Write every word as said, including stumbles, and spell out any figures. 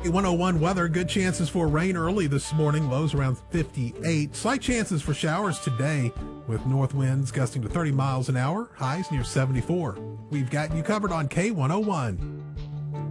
one oh one weather, good chances for rain early this morning, lows around fifty-eight. Slight chances for showers today with north winds gusting to thirty miles an hour, highs near seventy-four. We've got you covered on K one oh one.